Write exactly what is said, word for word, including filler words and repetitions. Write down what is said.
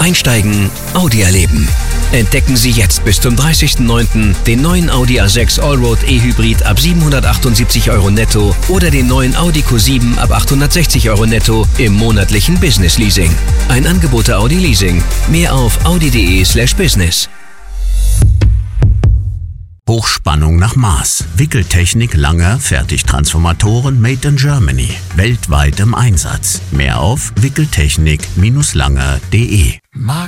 Einsteigen, Audi erleben. Entdecken Sie jetzt bis zum dreißigsten neunten den neuen Audi A sechs Allroad E-Hybrid ab siebenhundertachtundsiebzig Euro netto oder den neuen Audi Q sieben ab achthundertsechzig Euro netto im monatlichen Business Leasing. Ein Angebot der Audi Leasing. Mehr auf audi.de slash business. Hochspannung nach Maß. Wickeltechnik Langer Fertigtransformatoren made in Germany. Weltweit im Einsatz. Mehr auf wickeltechnik Bindestrich langer punkt de.